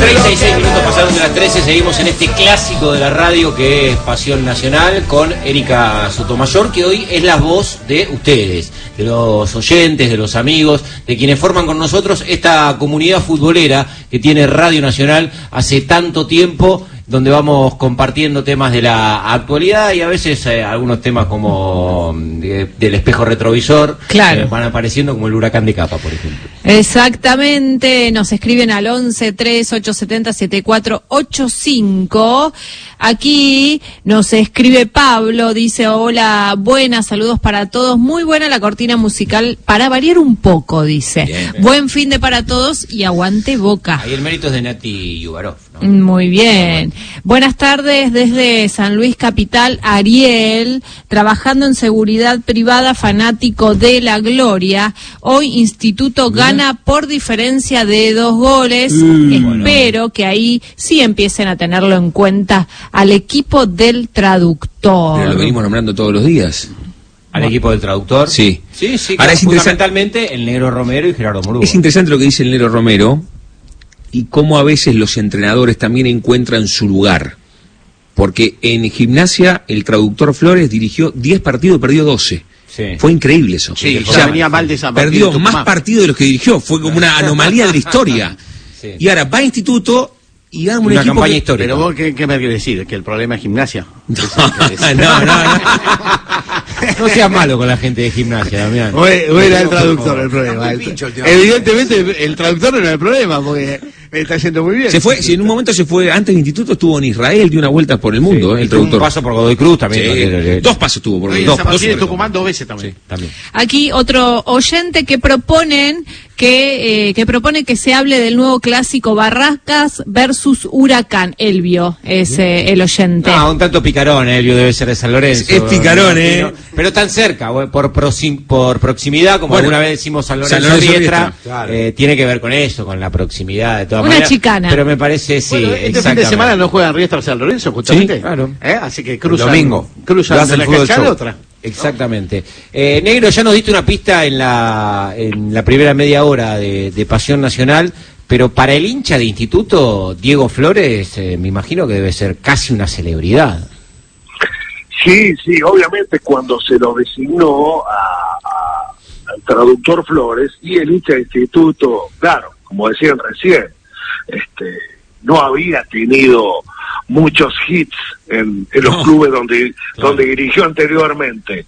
36 minutos pasaron de las 13, seguimos en este clásico de la radio que es Pasión Nacional con Erika Sotomayor, que hoy es la voz de ustedes, de los oyentes, de los amigos, de quienes forman con nosotros esta comunidad futbolera que tiene Radio Nacional hace tanto tiempo, donde vamos compartiendo temas de la actualidad y a veces algunos temas como del espejo retrovisor, claro, van apareciendo, como el huracán de Capa, por ejemplo. Exactamente, nos escriben al 11-3870-7485. Aquí nos escribe Pablo, dice: hola, buenas, saludos para todos, muy buena la cortina musical, para variar un poco, dice. Bien. Buen fin de para todos y aguante Boca. Ahí el mérito es de Nati Yubarov, ¿no? Muy bien. Buenas tardes desde San Luis Capital, Ariel, trabajando en seguridad privada, fanático de la gloria. Hoy Instituto gana por diferencia de 2 goles. Espero que ahí sí empiecen a tenerlo en cuenta al equipo del traductor. Pero lo venimos nombrando todos los días. ¿Al equipo del traductor? Sí. Sí, ahora es fundamentalmente el Negro Romero y Gerardo Murúa. Es interesante lo que dice el Negro Romero y cómo a veces los entrenadores también encuentran su lugar. Porque en Gimnasia el traductor Flores dirigió 10 partidos y perdió 12. Sí. Fue increíble eso. Sí, o sea, venía mal de esa perdió más partidos de los que dirigió. Fue como una anomalía de la historia. Sí. Y ahora va a Instituto y gana un equipo campaña histórica. Pero vos, ¿qué me querés decir? ¿Que el problema es Gimnasia? No. No seas malo con la gente de Gimnasia, Damián. O era el traductor el problema. Evidentemente el traductor no era el problema, porque está yendo muy bien. Se fue, si en un momento se fue, antes del instituto estuvo en Israel, dio una vuelta por el mundo, el traductor. Un paso por Godoy Cruz también. Sí. 2 pasos tuvo por Godoy Cruz. En Tucumán 2 veces también. Sí, también. Aquí otro oyente que proponen que se hable del nuevo clásico Barracas versus Huracán. Elvio es el oyente. Un tanto picarón, Elvio debe ser de San Lorenzo. Es picarón, pero tan cerca, por proximidad, como alguna vez decimos San Lorenzo Riestra, claro. Tiene que ver con eso, con la proximidad de todas maneras. Una chicana. Pero me parece, sí, este fin de semana no juegan Riestra o San Lorenzo, justamente. Sí, claro. Así que cruzan. Domingo. Cruzan de la cancha a la otra. Exactamente. Negro, ya nos diste una pista en la primera media hora de Pasión Nacional, pero para el hincha de Instituto, Diego Flores, me imagino que debe ser casi una celebridad. Sí, obviamente cuando se lo designó al traductor Flores y el hincha de Instituto, claro, como decían recién, no había tenido muchos hits en los clubes donde dirigió anteriormente.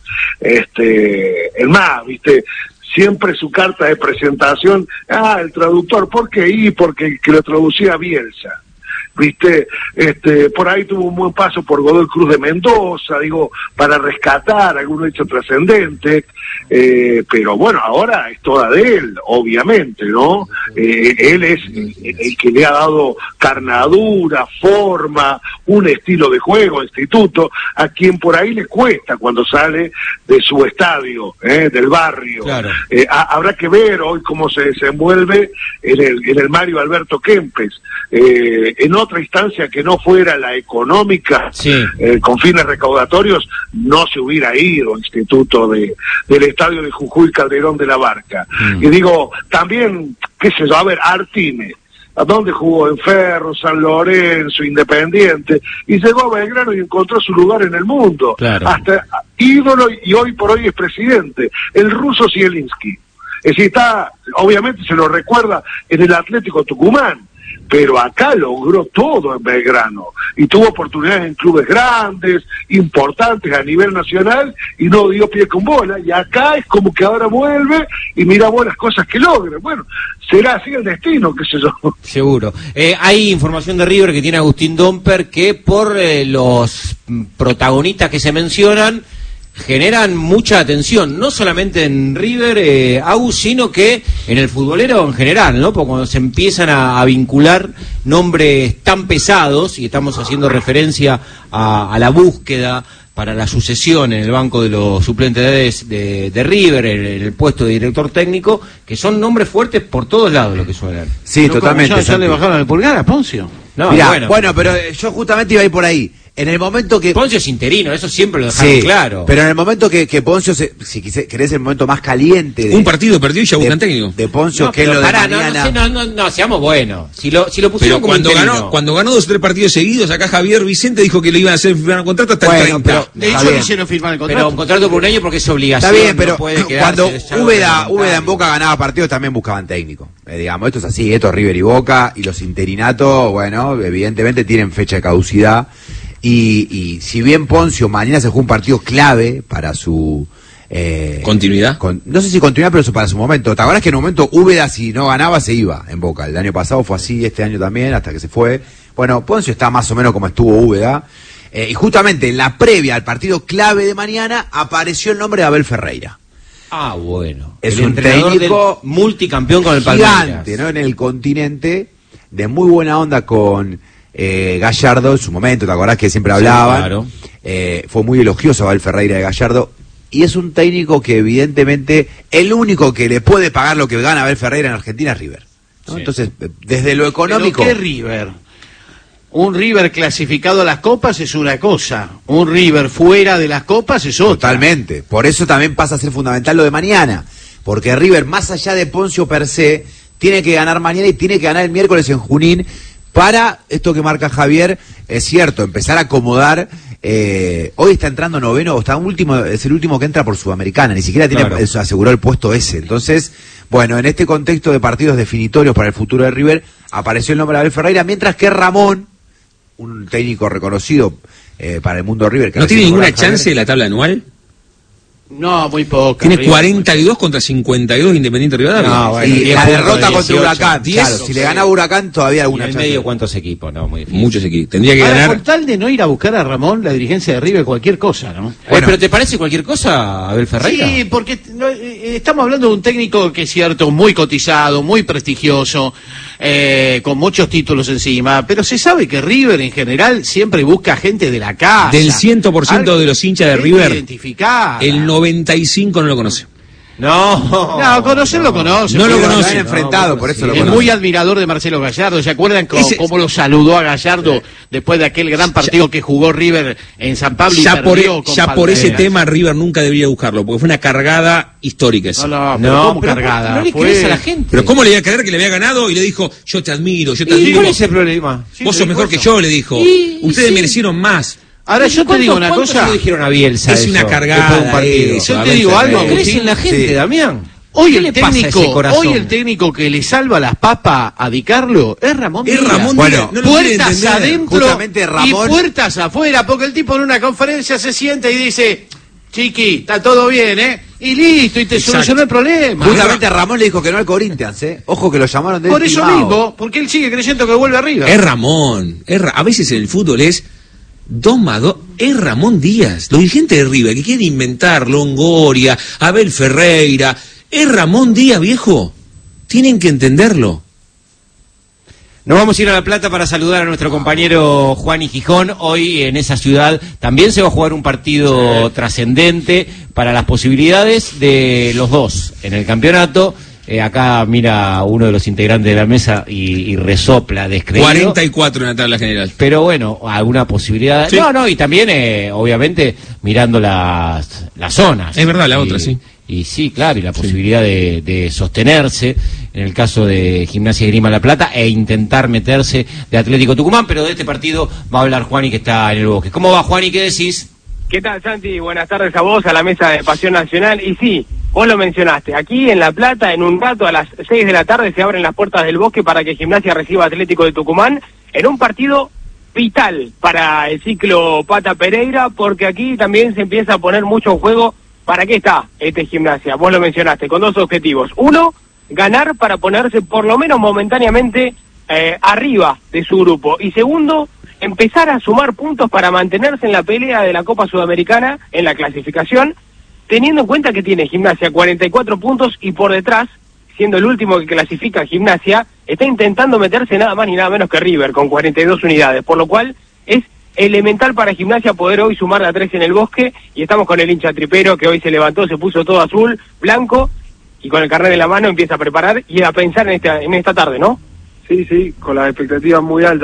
El más, viste, siempre su carta de presentación, el traductor, ¿por qué? Porque que lo traducía Bielsa. Viste, por ahí tuvo un buen paso por Godoy Cruz de Mendoza, para rescatar algún hecho trascendente, pero bueno, ahora es toda de él, obviamente, ¿no? Él es el que le ha dado carnadura, forma, un estilo de juego a Instituto, a quien por ahí le cuesta cuando sale de su estadio, del barrio. Claro. Habrá que ver hoy cómo se desenvuelve en el Mario Alberto Kempes, en otra instancia que no fuera la económica, sí, con fines recaudatorios, no se hubiera ido Instituto del estadio de Jujuy Calderón de la Barca. Y también, qué sé yo, Artime, ¿a dónde jugó? En Ferro, San Lorenzo, Independiente, y llegó a Belgrano y encontró su lugar en el mundo. Claro. Hasta ídolo, y hoy por hoy es presidente, el ruso Zielinski. Es decir, obviamente se lo recuerda en el Atlético Tucumán, pero acá logró todo en Belgrano y tuvo oportunidades en clubes grandes, importantes a nivel nacional, y no dio pie con bola, y acá es como que ahora vuelve y mira vos las cosas que logra. Bueno, será así el destino, qué sé yo. Seguro. Hay información de River que tiene Agustín Domper que por los protagonistas que se mencionan generan mucha atención, no solamente en River, sino que en el futbolero en general, ¿no? Porque cuando se empiezan a vincular nombres tan pesados, y estamos haciendo referencia a la búsqueda para la sucesión en el banco de los suplentes de River, en el puesto de director técnico, que son nombres fuertes por todos lados lo que suenan. Sí, totalmente. Ya le bajaron el pulgar a Poncio. No, mirá, bueno, pero yo justamente iba a ir por ahí. En el momento que... Poncio es interino, eso siempre lo dejaron claro. Pero en el momento que Poncio, si querés el momento más caliente... Un partido perdió y ya buscan técnico. De Poncio, que es lo de mañana... No, seamos buenos. Si lo pusieron pero como cuando ganó 2 o 3 partidos seguidos, acá Javier Vicente dijo que le iban a hacer firmar un contrato hasta el 30. Pero de hecho le hicieron firmar el contrato. Pero un contrato por un año porque es obligación. Está bien, pero cuando Úbeda en Boca ganaba partidos también buscaban técnico. Digamos, esto es así, esto es River y Boca, y los interinatos, bueno, evidentemente tienen fecha de caducidad. Y si bien Poncio mañana se juega un partido clave para su... ¿Continuidad? No sé si continuidad, pero eso para su momento. ¿Te acuerdas que en un momento Úbeda, si no ganaba, se iba en Boca? El año pasado fue así, este año también, hasta que se fue. Bueno, Poncio está más o menos como estuvo Úbeda. Y justamente en la previa al partido clave de mañana apareció el nombre de Abel Ferreira. Ah, bueno. Es el un técnico multicampeón con el Palmeiras. Gigante, ¿no? En el continente, de muy buena onda con... Gallardo en su momento, ¿te acordás que siempre hablaban? Sí, claro. Fue muy elogioso Abel Ferreira de Gallardo, y es un técnico que evidentemente el único que le puede pagar lo que gana Abel Ferreira en Argentina es River, ¿no? Sí. Entonces, desde lo económico... ¿Pero qué River? Un River clasificado a las copas es una cosa, un River fuera de las copas es otra. Totalmente, por eso también pasa a ser fundamental lo de mañana, porque River, más allá de Poncio per se, tiene que ganar mañana y tiene que ganar el miércoles en Junín, para esto que marca Javier, es cierto, empezar a acomodar. Hoy está entrando noveno, o está último, es el último que entra por Sudamericana, ni siquiera tiene aseguró el puesto ese. Entonces, bueno, en este contexto de partidos definitorios para el futuro de River, apareció el nombre de Abel Ferreira, mientras que Ramón, un técnico reconocido para el mundo de River... Que ¿No tiene ninguna chance de la tabla anual? No, muy poca. Tiene 42 contra 52 Independiente Rivadavia. No, bueno, y la derrota contra Huracán. Claro, si le ganaba Huracán todavía alguna chance. En medio cuántos equipos, no, muy difícil. Muchos equipos. Tendría que ganar. Con tal de no ir a buscar a Ramón, la dirigencia de River, cualquier cosa, ¿no? Bueno, ¿pero te parece cualquier cosa, Abel Ferreira? Sí, porque estamos hablando de un técnico que es cierto, muy cotizado, muy prestigioso, con muchos títulos encima, pero se sabe que River en general siempre busca gente de la casa. Del 100% de los hinchas de River, el 95 no lo conoce. No, conocerlo conoce. No lo conoce. Lo han enfrentado, por eso lo conoce. Es muy admirador de Marcelo Gallardo. ¿Se acuerdan cómo lo saludó a Gallardo después de aquel gran partido que jugó River en San Pablo? Ya por ese tema River nunca debería buscarlo, porque fue una cargada histórica esa. ¿Cómo cargada? No le crees a la gente. Pero ¿cómo le iba a creer que le había ganado y le dijo, yo te admiro, yo te admiro? ¿Y cuál es el problema? Vos sos mejor que yo, le dijo. Ustedes merecieron más. Ahora yo te digo una cosa. ¿Cuánto dijeron a Bielsa? Es una cargada. Yo te digo algo, ¿crees en la gente, Damián? Hoy el técnico que le salva las papas a Di Carlo es Ramón Díaz. Bueno, puertas adentro y puertas afuera, porque el tipo en una conferencia se sienta y dice, Chiqui, está todo bien, y listo, y te solucionó el problema. Justamente Ramón le dijo que no al Corinthians, Ojo que lo llamaron de por eso mismo, porque él sigue creyendo que vuelve arriba. Es Ramón, a veces en el fútbol es 2 más 2, es Ramón Díaz. Los dirigentes de River que quieren inventar Longoria, Abel Ferreira, es Ramón Díaz, viejo. Tienen que entenderlo. Nos vamos a ir a La Plata para saludar a nuestro compañero Juan y Gijón. Hoy en esa ciudad también se va a jugar un partido trascendente para las posibilidades de los dos en el campeonato. Acá mira uno de los integrantes de la mesa y resopla descreído. 44 en la tabla general. Pero bueno, alguna posibilidad. Sí. No, y también obviamente mirando las zonas. Es verdad, la otra, sí. Y sí, claro, y la posibilidad de sostenerse en el caso de Gimnasia y Esgrima La Plata e intentar meterse de Atlético Tucumán, pero de este partido va a hablar Juani, que está en el Bosque. ¿Cómo va, Juani? ¿Qué decís? ¿Qué tal, Santi? Buenas tardes a vos, a la mesa de Pasión Nacional. Y sí, vos lo mencionaste, aquí en La Plata, en un rato a las 6 de la tarde se abren las puertas del Bosque para que Gimnasia reciba a Atlético de Tucumán en un partido vital para el ciclo Pata Pereira, porque aquí también se empieza a poner mucho en juego. ¿Para qué está este Gimnasia? Vos lo mencionaste, con 2 objetivos. Uno, ganar para ponerse por lo menos momentáneamente arriba de su grupo. Y segundo, empezar a sumar puntos para mantenerse en la pelea de la Copa Sudamericana, en la clasificación, teniendo en cuenta que tiene Gimnasia 44 puntos y por detrás, siendo el último que clasifica Gimnasia, está intentando meterse nada más ni nada menos que River, con 42 unidades, por lo cual es elemental para Gimnasia poder hoy sumar a 3 en el Bosque, y estamos con el hincha tripero que hoy se levantó, se puso todo azul, blanco, y con el carnet en la mano empieza a preparar y a pensar en esta tarde, ¿no? Sí, con las expectativas muy altas,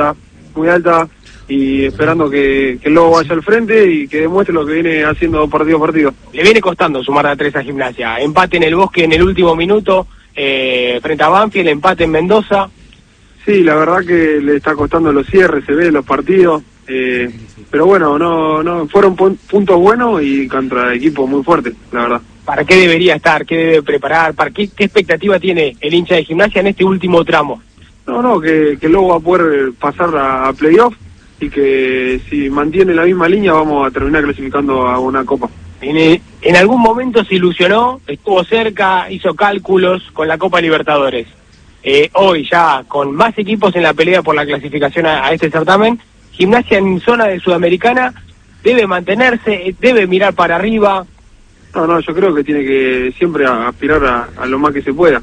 muy alta y esperando que el Lobo vaya al frente y que demuestre lo que viene haciendo partido a partido. Le viene costando sumar a 3 a Gimnasia. Empate en el Bosque en el último minuto, frente a Banfield, empate en Mendoza. Sí, la verdad que le está costando los cierres, se ve los partidos, pero bueno, no fueron puntos buenos y contra equipos muy fuertes, la verdad. ¿Para qué debería estar? ¿Qué debe preparar? ¿Para qué expectativa tiene el hincha de Gimnasia en este último tramo? No, que luego va a poder pasar a playoff y que si mantiene la misma línea vamos a terminar clasificando a una copa. En algún momento se ilusionó, estuvo cerca, hizo cálculos con la Copa Libertadores. Hoy ya con más equipos en la pelea por la clasificación a este certamen, Gimnasia en zona de Sudamericana debe mantenerse, debe mirar para arriba. No, yo creo que tiene que siempre aspirar a lo más que se pueda.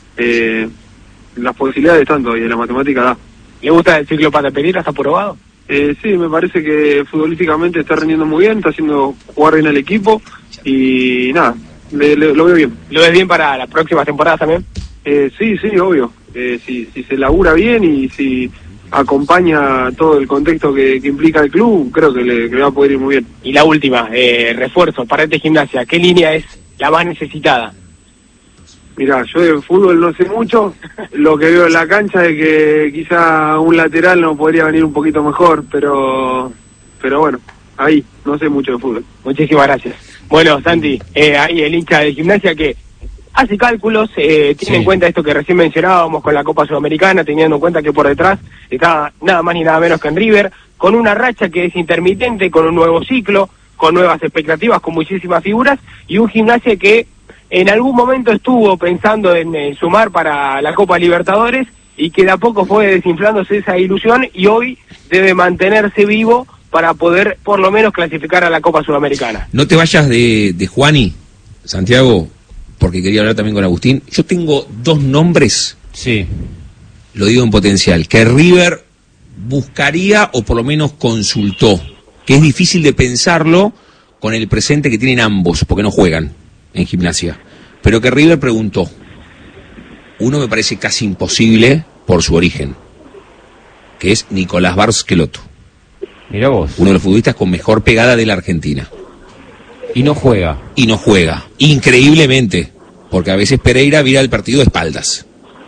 Las posibilidades están todavía, la matemática da. ¿Le gusta el ciclo Pata Pereira? ¿Está probado? Sí, me parece que futbolísticamente está rendiendo muy bien, está haciendo jugar bien al equipo y nada, lo veo bien. ¿Lo ves bien para las próximas temporadas también? Sí, obvio. Si se labura bien y si acompaña todo el contexto que implica el club, creo que le va a poder ir muy bien. Y la última, refuerzo para este Gimnasia, ¿qué línea es la más necesitada? Mirá, yo de fútbol no sé mucho, lo que veo en la cancha es que quizá un lateral no podría venir un poquito mejor, pero bueno, ahí, no sé mucho de fútbol. Muchísimas gracias. Bueno, Santi, ahí el hincha de Gimnasia que hace cálculos, tiene en cuenta esto que recién mencionábamos con la Copa Sudamericana, teniendo en cuenta que por detrás está nada más ni nada menos que en River, con una racha que es intermitente, con un nuevo ciclo, con nuevas expectativas, con muchísimas figuras, y un Gimnasia que en algún momento estuvo pensando en sumar para la Copa Libertadores y que de a poco fue desinflándose esa ilusión y hoy debe mantenerse vivo para poder por lo menos clasificar a la Copa Sudamericana. No te vayas de Juani, Santiago, porque quería hablar también con Agustín. Yo tengo 2 nombres, lo digo en potencial, que River buscaría o por lo menos consultó, que es difícil de pensarlo con el presente que tienen ambos, porque no juegan en Gimnasia, pero que River preguntó. Uno me parece casi imposible por su origen, que es Nicolás Barcelotto. Mirá vos. Uno de los futbolistas con mejor pegada de la Argentina. Y no juega. Increíblemente, porque a veces Pereira vira el partido de espaldas.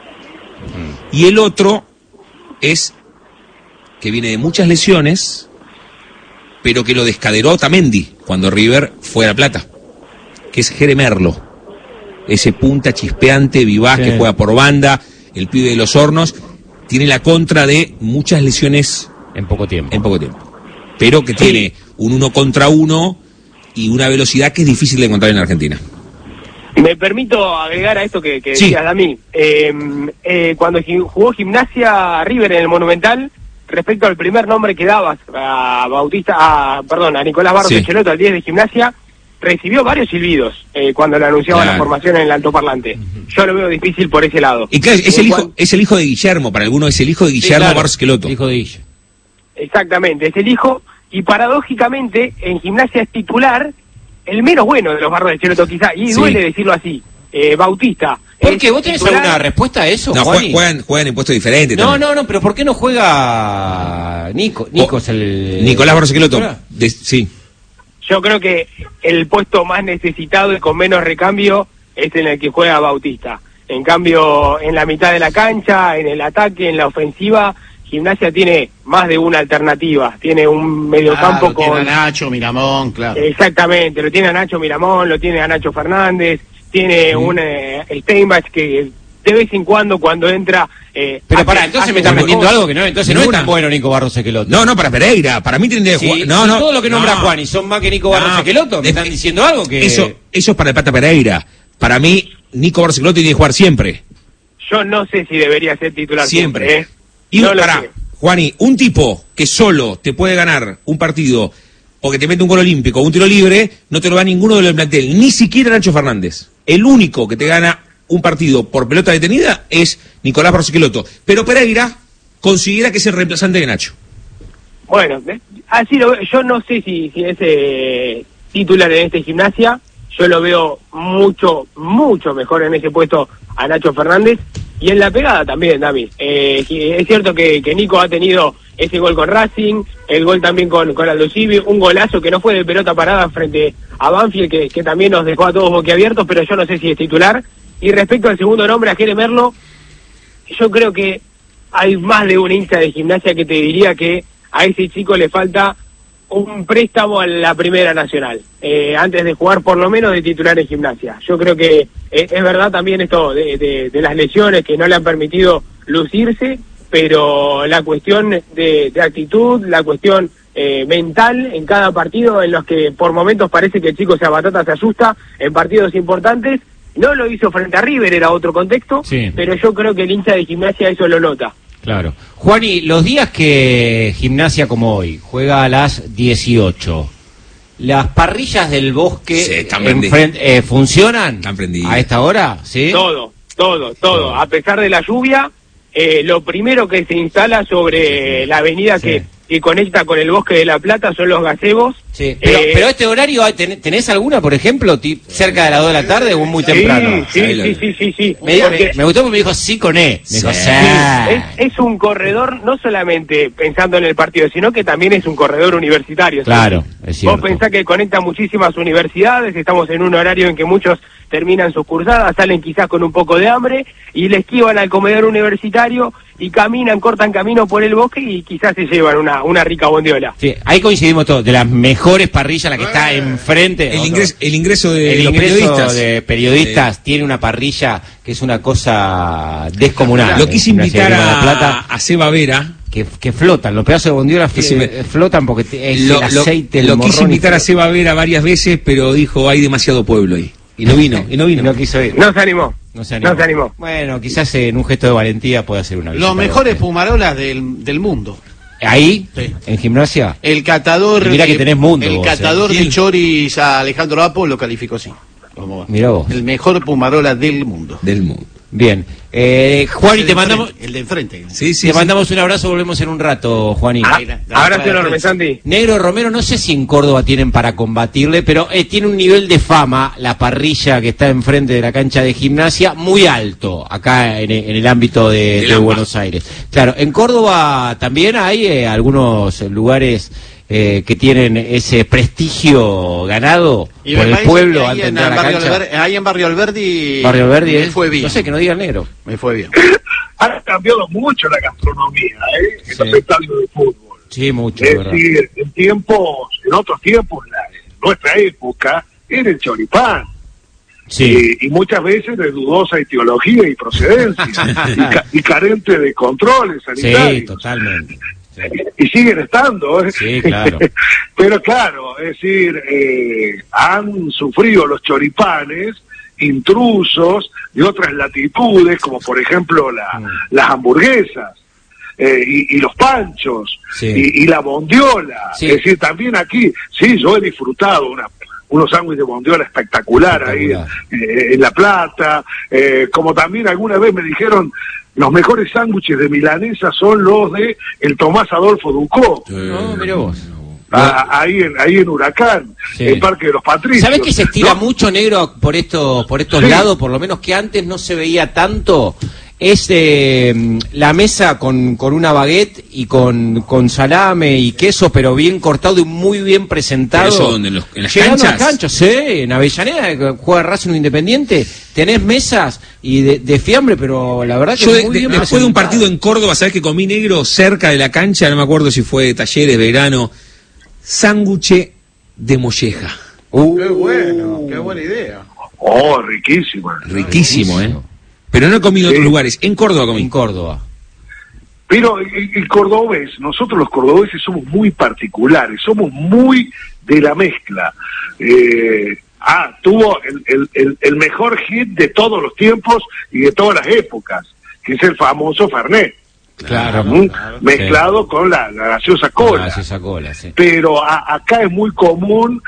Y el otro es que viene de muchas lesiones, pero que lo descaderó Otamendi cuando River fue a La Plata, que es Jere Merlo, ese punta chispeante, vivaz, que juega por banda, el pibe de los hornos, tiene la contra de muchas lesiones en poco tiempo, pero que tiene un 1 contra 1 y una velocidad que es difícil de encontrar en Argentina. Me permito agregar a esto que decías, Dami. Cuando jugó Gimnasia River en el Monumental, respecto al primer nombre que dabas a Nicolás Barcelotto, al 10 de Gimnasia, recibió varios silbidos cuando le anunciaban la formación en el altoparlante. Yo lo veo difícil por ese lado. Y claro, es el hijo de Guillermo, para algunos es el hijo de Guillermo Barcelotto. Hijo de Guille. Exactamente, es el hijo, y paradójicamente en Gimnasia es titular el menos bueno de los Barcelotto quizá, y duele decirlo así, Bautista. ¿Por qué? ¿Vos tenés alguna respuesta a eso, No, Juani? juegan en puestos diferentes. No, pero ¿por qué no juega Nico es el... Nicolás Barcelotto, sí. Yo creo que el puesto más necesitado y con menos recambio es en el que juega Bautista. En cambio, en la mitad de la cancha, en el ataque, en la ofensiva, Gimnasia tiene más de una alternativa. Tiene un mediocampo con... Tiene a Nacho Miramón, claro. Exactamente, lo tiene a Nacho Miramón, lo tiene a Nacho Fernández, tiene un Steinbach que de vez en cuando entra... pero pará, entonces me estás vendiendo algo que no, entonces no es tan bueno Nico Barcelotto. No, para Pereira, para mí tendría que jugar. No, todo lo que nombra Juan y son más que Nico Barcelotto, me están diciendo algo que... Eso es para el Pata Pereira. Para mí, Nico Barcelotto tiene que jugar siempre. Yo no sé si debería ser titular siempre. Y pará, Juani, un tipo que solo te puede ganar un partido o que te mete un gol olímpico o un tiro libre, no te lo da ninguno de los del plantel, ni siquiera Nacho Fernández. El único que te gana un partido por pelota detenida es Nicolás Barcelotto, pero Pereira considera que es el reemplazante de Nacho. Bueno, así lo veo. Yo no sé si es titular en este Gimnasia. Yo lo veo mucho mejor en ese puesto a Nacho Fernández, y en la pegada también, Dami. Es cierto que Nico ha tenido ese gol con Racing, el gol también con Aldo Civi, un golazo que no fue de pelota parada frente a Banfield, que también nos dejó a todos boquiabiertos, pero yo no sé si es titular. Y respecto al segundo nombre, a Jere Merlo, yo creo que hay más de un hincha de Gimnasia que te diría que a ese chico le falta un préstamo a la Primera Nacional, antes de jugar por lo menos de titular en Gimnasia. Yo creo que es verdad también esto de las lesiones que no le han permitido lucirse, pero la cuestión de actitud, la cuestión mental en cada partido, en los que por momentos parece que el chico se abatata, se asusta en partidos importantes. No lo hizo frente a River, era otro contexto, sí, pero yo creo que el hincha de Gimnasia eso lo nota. Claro. Juani, los días que Gimnasia como hoy juega a las 18, ¿las parrillas del Bosque funcionan a esta hora? ¿Sí? Todo. A pesar de la lluvia, lo primero que se instala sobre la avenida que conecta con el Bosque de La Plata son los gazebos. Sí, pero este horario, ¿tenés alguna, por ejemplo, cerca de las 2 de la tarde o muy temprano? Sí. Me gustó porque me dijo sí con E. Me dijo, sí. Es un corredor, no solamente pensando en el partido, sino que también es un corredor universitario. Claro, es cierto. Vos pensás que conecta muchísimas universidades, estamos en un horario en que muchos terminan sus cursadas, salen quizás con un poco de hambre y le esquivan al comedor universitario y cortan camino por el Bosque y quizás se llevan una rica bondiola. Sí, ahí coincidimos todos, de las mejores parrillas, la que está enfrente. El ingreso de periodistas tiene una parrilla que es una cosa descomunal. Lo quise invitar a Seba Vera. Que flotan, los pedazos de bondiola flotan porque es el aceite. Lo quise invitar a Seba Vera varias veces, pero dijo, hay demasiado pueblo ahí. Y no vino. No quiso ir. No se animó. Bueno, quizás en un gesto de valentía puede hacer una visita. Los mejores pumarolas del mundo. ¿Ahí? Sí. ¿En Gimnasia? El catador... Mira que tenés mundo. El catador de choris a Alejandro Apo lo calificó así. Mirá vos. El mejor pumarola del mundo. Bien. Juani, te mandamos... El de enfrente. Te mandamos un abrazo, volvemos en un rato, Juaní. Abrazo enorme, Santi. Negro Romero, no sé si en Córdoba tienen para combatirle, pero tiene un nivel de fama, la parrilla que está enfrente de la cancha de Gimnasia, muy alto, acá en el ámbito de Buenos Aires. Claro, en Córdoba también hay algunos lugares que tienen ese prestigio ganado y por el pueblo antes de entrar a la cancha. Ahí en Barrio Alberdi me fue bien. No sé, que no diga el negro. Me fue bien. Ha cambiado mucho la gastronomía, en los estadios de fútbol. Sí, mucho, es verdad. decir, en otros tiempos, en nuestra época, era el choripán. Sí. Y muchas veces de dudosa etiología y procedencia, y carente de controles sanitarios. Sí, totalmente. Sí. Y siguen estando, Sí, claro. Pero claro, es decir, han sufrido los choripanes intrusos de otras latitudes, como por ejemplo las hamburguesas y los panchos, y la bondiola. Es decir, también aquí, yo he disfrutado unos sándwiches de bondiola espectacular ahí en La Plata, como también alguna vez me dijeron, los mejores sándwiches de milanesa son los de el Tomás Adolfo Ducó. No, mirá vos. Ahí en Huracán, el Parque de los Patricios. ¿Sabés que se estira mucho, negro, por estos lados? Por lo menos que antes no se veía tanto. Es la mesa con una baguette y con salame y queso, pero bien cortado y muy bien presentado. ¿Eso en las Llegando canchas? a canchas, sí, en Avellaneda, que juega Racing Independiente, tenés mesas y de fiambre, pero la verdad que Yo es muy bien después de un partido en Córdoba, ¿sabés que comí, negro, cerca de la cancha? No me acuerdo si fue Talleres, Belgrano, sándwich de molleja. Qué bueno, qué buena idea. Oh, riquísimo. Riquísimo. Pero no he comido en otros lugares. En Córdoba comí. En Córdoba. Pero el cordobés, nosotros los cordobeses somos muy particulares, somos muy de la mezcla. Tuvo el mejor hit de todos los tiempos y de todas las épocas, que es el famoso Fernet. Claro. Mezclado con la gaseosa cola. La gaseosa cola, sí. Pero acá es muy común,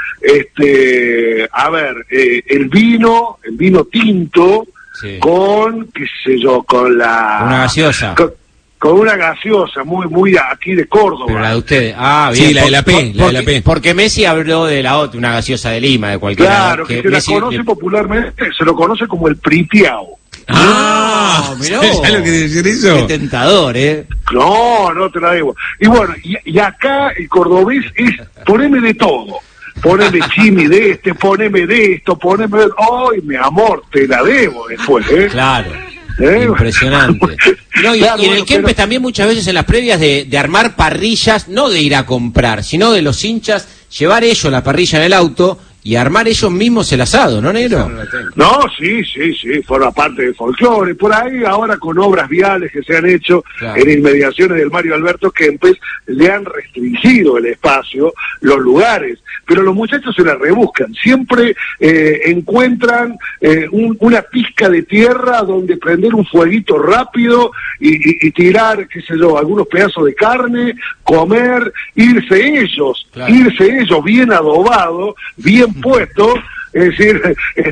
el vino tinto, con, qué sé yo, con una gaseosa. Con una gaseosa muy aquí de Córdoba. Pero la de ustedes. Bien. Sí, la de la P. Porque Messi habló de la otra, una gaseosa de Lima, de cualquiera. Claro, que se la conoce popularmente, se lo conoce como el pritiao. mirá. ¿Sabes lo que decir eso? Qué tentador, No te la debo. Y bueno, y acá el cordobés es poneme de todo. Poneme chimi de poneme de esto, poneme de... ¡Ay, mi amor, te la debo después, Claro. Impresionante. No, y en el Kempes también muchas veces en las previas de armar parrillas, no de ir a comprar, sino de los hinchas, llevar ellos la parrilla en el auto y armar ellos mismos el asado, ¿no, negro? No, sí, forma parte del folclore. Por ahí ahora con obras viales que se han hecho en inmediaciones del Mario Alberto Kempes, le han restringido el espacio, los lugares, pero los muchachos se la rebuscan, siempre encuentran una pizca de tierra donde prender un fueguito rápido y tirar, qué sé yo, algunos pedazos de carne, comer, irse ellos bien adobados, bien puestos, es decir,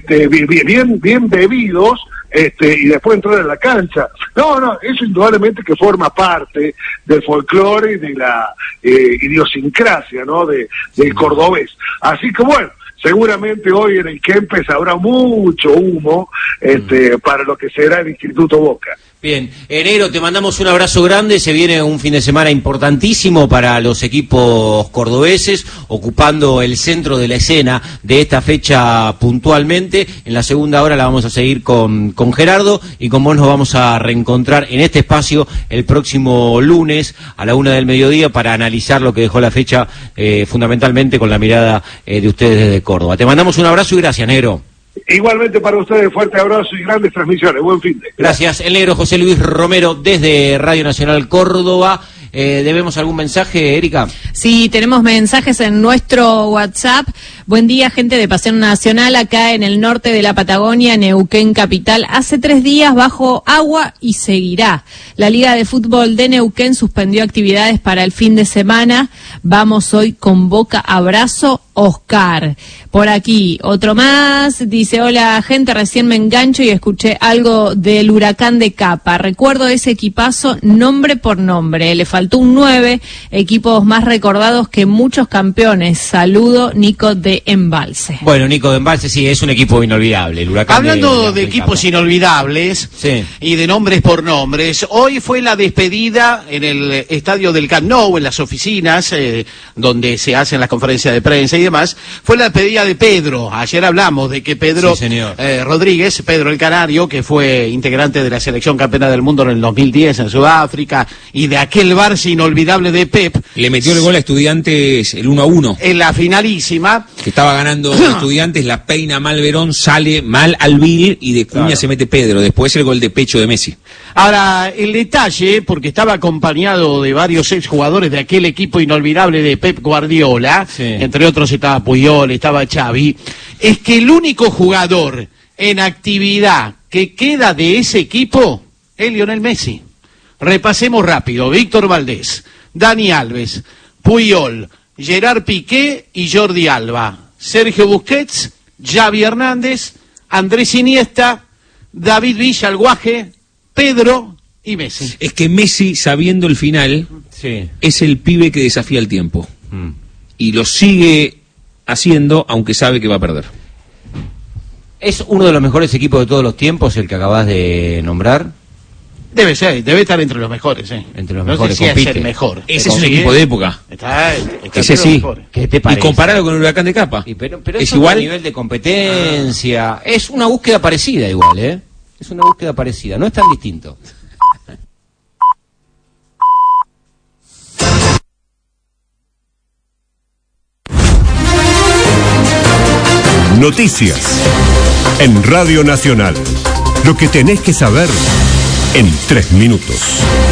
bien bebidos, y después entrar en la cancha. No, eso indudablemente que forma parte del folclore y de la idiosincrasia, ¿no? del cordobés. Así que bueno, seguramente hoy en el Kempes habrá mucho humo para lo que será el Instituto Boca. Bien, negro, te mandamos un abrazo grande, se viene un fin de semana importantísimo para los equipos cordobeses, ocupando el centro de la escena de esta fecha puntualmente. En la segunda hora la vamos a seguir con Gerardo, y con vos nos vamos a reencontrar en este espacio el próximo lunes a la 1:00 PM para analizar lo que dejó la fecha, fundamentalmente con la mirada de ustedes desde Córdoba. Te mandamos un abrazo y gracias, negro. Igualmente para ustedes, fuerte abrazo y grandes transmisiones. Buen fin de. Gracias. El negro José Luis Romero desde Radio Nacional Córdoba. ¿Debemos algún mensaje, Erika? Sí, tenemos mensajes en nuestro WhatsApp. Buen día, gente de Pasión Nacional, acá en el norte de la Patagonia, Neuquén capital. Hace 3 días bajo agua y seguirá. La Liga de Fútbol de Neuquén suspendió actividades para el fin de semana. Vamos hoy con Boca. Abrazo, Oscar. Por aquí, otro más. Dice, hola, gente, recién me engancho y escuché algo del Huracán de Capa. Recuerdo ese equipazo nombre por nombre. Le faltó un 9, equipos más recordados que muchos campeones. Saludo, Nico de Embalse. Bueno, Nico de Embalse, sí, es un equipo inolvidable. El Huracán Hablando de equipos inolvidables y de nombres por nombres, hoy fue la despedida en el estadio del Camp Nou, en las oficinas donde se hacen las conferencias de prensa y demás. Fue la despedida de Pedro. Ayer hablamos de que Pedro Rodríguez, Pedro el Canario, que fue integrante de la selección campeona del mundo en el 2010 en Sudáfrica, y de aquel Barça inolvidable de Pep. Le metió el gol a Estudiantes el 1-1. En la finalísima. Que estaba ganando Estudiantes, la peina mal Verón, sale mal Alvil y de cuña se mete Pedro. Después el gol de pecho de Messi. Ahora, el detalle, porque estaba acompañado de varios exjugadores de aquel equipo inolvidable de Pep Guardiola, entre otros estaba Puyol, estaba Xavi, es que el único jugador en actividad que queda de ese equipo es Lionel Messi. Repasemos rápido: Víctor Valdés, Dani Alves, Puyol, Gerard Piqué y Jordi Alba, Sergio Busquets, Xavi Hernández, Andrés Iniesta, David Villa, el Guaje, Pedro y Messi. Es que Messi, sabiendo el final, es el pibe que desafía el tiempo. Y lo sigue haciendo, aunque sabe que va a perder. ¿Es uno de los mejores equipos de todos los tiempos el que acabas de nombrar? Debe ser, debe estar entre los mejores, Entre los mejores, no sé si es el mejor. Ese es un equipo de época. Está ese sí. ¿Qué te parece? Y comparado con el Huracán de Capa. Pero es igual. A nivel de competencia. Es una búsqueda parecida igual, Es una búsqueda parecida, no es tan distinto. Noticias en Radio Nacional. Lo que tenés que saber en 3 minutos.